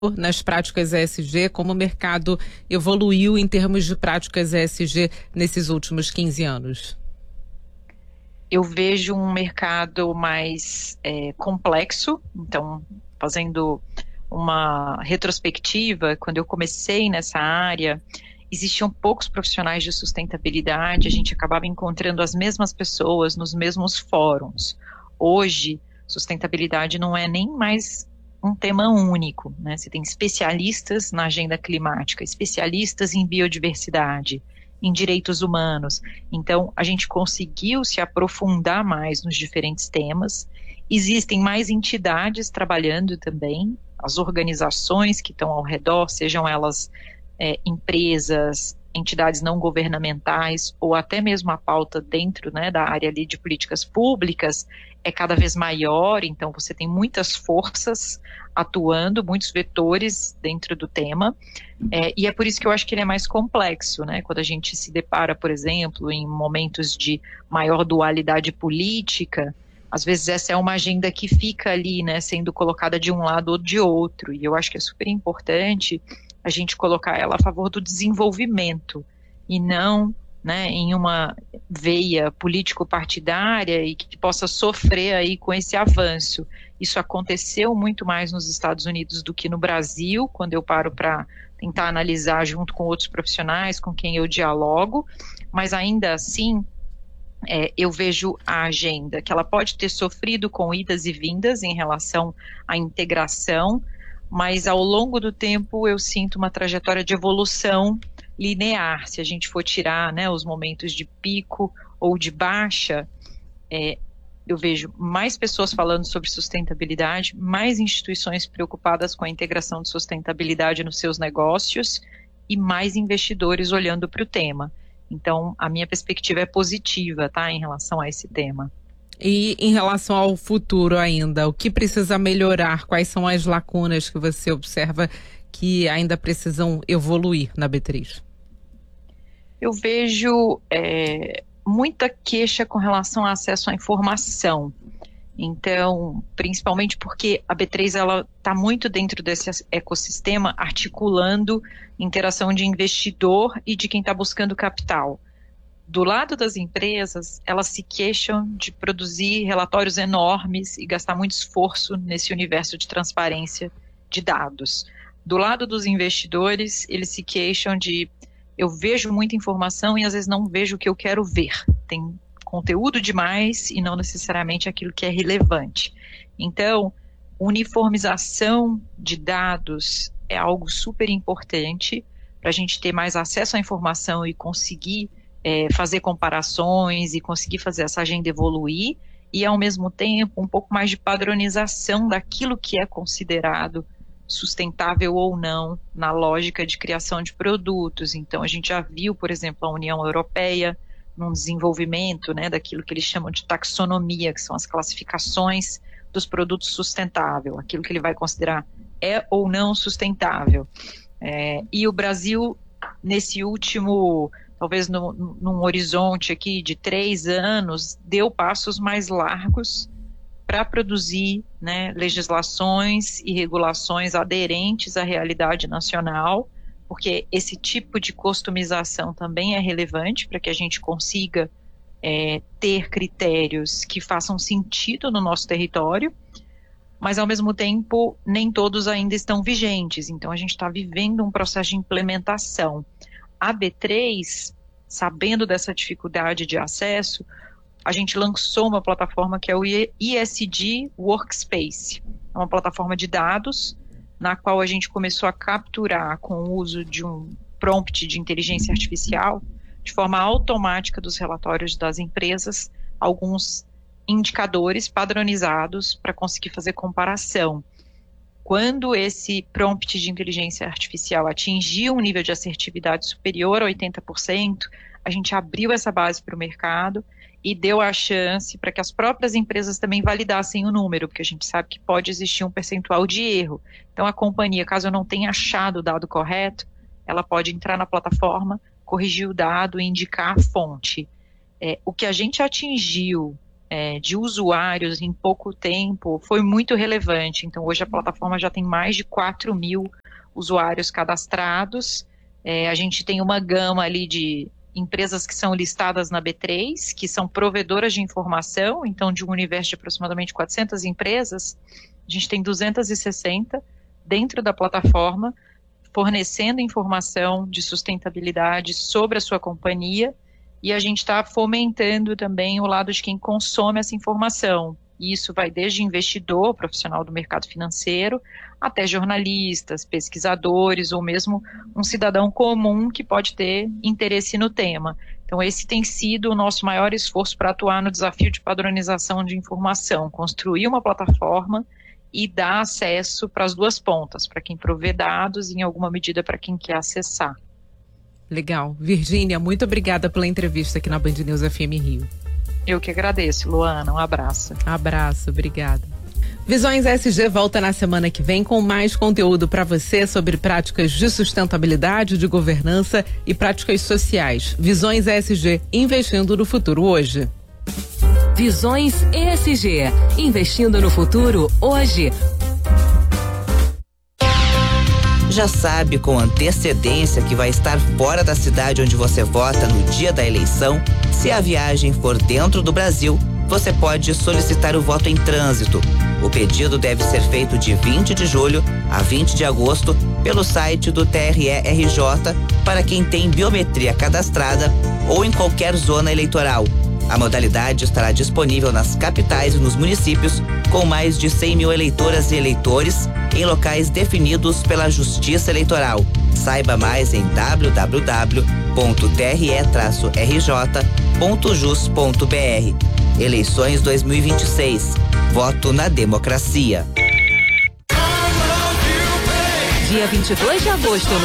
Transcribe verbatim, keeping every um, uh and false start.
nas práticas E S G, como o mercado evoluiu em termos de práticas E S G nesses últimos quinze anos? Eu vejo um mercado mais é, complexo. Então, fazendo uma retrospectiva, quando eu comecei nessa área, existiam poucos profissionais de sustentabilidade, a gente acabava encontrando as mesmas pessoas nos mesmos fóruns. Hoje, sustentabilidade não é nem mais um tema único, né? Você tem especialistas na agenda climática, especialistas em biodiversidade, em direitos humanos. Então, a gente conseguiu se aprofundar mais nos diferentes temas. Existem mais entidades trabalhando também, as organizações que estão ao redor, sejam elas é, empresas, entidades não governamentais, ou até mesmo a pauta dentro, né, da área ali de políticas públicas, é cada vez maior. Então você tem muitas forças atuando, muitos vetores dentro do tema, é, e é por isso que eu acho que ele é mais complexo, né? Quando a gente se depara, por exemplo, em momentos de maior dualidade política, às vezes essa é uma agenda que fica ali, né, sendo colocada de um lado ou de outro, e eu acho que é super importante a gente colocar ela a favor do desenvolvimento, e não, né, em uma veia político-partidária e que possa sofrer aí com esse avanço. Isso aconteceu muito mais nos Estados Unidos do que no Brasil, quando eu paro para tentar analisar junto com outros profissionais com quem eu dialogo, mas ainda assim, É, eu vejo a agenda que ela pode ter sofrido com idas e vindas em relação à integração, mas ao longo do tempo eu sinto uma trajetória de evolução linear. Se a gente for tirar, né, os momentos de pico ou de baixa, é, eu vejo mais pessoas falando sobre sustentabilidade, mais instituições preocupadas com a integração de sustentabilidade nos seus negócios e mais investidores olhando para o tema. Então, a minha perspectiva é positiva, tá, em relação a esse tema. E em relação ao futuro ainda, o que precisa melhorar? Quais são as lacunas que você observa que ainda precisam evoluir na B três? Eu vejo é, muita queixa com relação ao acesso à informação. Então, principalmente porque a B três ela está muito dentro desse ecossistema, articulando interação de investidor e de quem está buscando capital. Do lado das empresas, elas se queixam de produzir relatórios enormes e gastar muito esforço nesse universo de transparência de dados. Do lado dos investidores, eles se queixam de eu vejo muita informação e às vezes não vejo o que eu quero ver. Tem conteúdo demais e não necessariamente aquilo que é relevante. Então, uniformização de dados é algo super importante para a gente ter mais acesso à informação e conseguir é, fazer comparações e conseguir fazer essa agenda evoluir, e ao mesmo tempo um pouco mais de padronização daquilo que é considerado sustentável ou não na lógica de criação de produtos. Então a gente já viu, por exemplo, a União Europeia num desenvolvimento, né, daquilo que eles chamam de taxonomia, que são as classificações dos produtos sustentáveis, aquilo que ele vai considerar é ou não sustentável. É, e o Brasil, nesse último, talvez no, num horizonte aqui de três anos, deu passos mais largos para produzir, né, legislações e regulações aderentes à realidade nacional, porque esse tipo de customização também é relevante para que a gente consiga é, ter critérios que façam sentido no nosso território, mas ao mesmo tempo nem todos ainda estão vigentes, então a gente está vivendo um processo de implementação. A B três, sabendo dessa dificuldade de acesso, a gente lançou uma plataforma que é o E S G Workspace, é uma plataforma de dados na qual a gente começou a capturar com o uso de um prompt de inteligência artificial, de forma automática dos relatórios das empresas, alguns indicadores padronizados para conseguir fazer comparação. Quando esse prompt de inteligência artificial atingiu um nível de assertividade superior a oitenta por cento, a gente abriu essa base para o mercado e deu a chance para que as próprias empresas também validassem o número, porque a gente sabe que pode existir um percentual de erro. Então a companhia, caso eu não tenha achado o dado correto, ela pode entrar na plataforma, corrigir o dado e indicar a fonte. É, o que a gente atingiu é, de usuários em pouco tempo foi muito relevante. Então, hoje a plataforma já tem mais de quatro mil usuários cadastrados. É, a gente tem uma gama ali de empresas que são listadas na B três, que são provedoras de informação. Então, de um universo de aproximadamente quatrocentas empresas, a gente tem duzentas e sessenta dentro da plataforma, fornecendo informação de sustentabilidade sobre a sua companhia, e a gente está fomentando também o lado de quem consome essa informação. Isso vai desde investidor, profissional do mercado financeiro, até jornalistas, pesquisadores, ou mesmo um cidadão comum que pode ter interesse no tema. Então, esse tem sido o nosso maior esforço para atuar no desafio de padronização de informação, construir uma plataforma e dar acesso para as duas pontas, para quem provê dados e, em alguma medida, para quem quer acessar. Legal. Virgínia, muito obrigada pela entrevista aqui na Band News F M Rio. Eu que agradeço, Luana. Um abraço. Abraço, obrigada. Visões S G volta na semana que vem com mais conteúdo para você sobre práticas de sustentabilidade, de governança e práticas sociais. Visões S G, investindo no futuro hoje. Visões E S G, investindo no futuro hoje. Já sabe com antecedência que vai estar fora da cidade onde você vota no dia da eleição? Se a viagem for dentro do Brasil, você pode solicitar o voto em trânsito. O pedido deve ser feito de vinte de julho a vinte de agosto pelo site do T R E R J para quem tem biometria cadastrada ou em qualquer zona eleitoral. A modalidade estará disponível nas capitais e nos municípios com mais de cem mil eleitoras e eleitores em locais definidos pela Justiça Eleitoral. Saiba mais em w w w ponto t r e r j ponto jus ponto b r. Eleições dois mil e vinte e seis. Voto na democracia. Dia vinte e dois de agosto.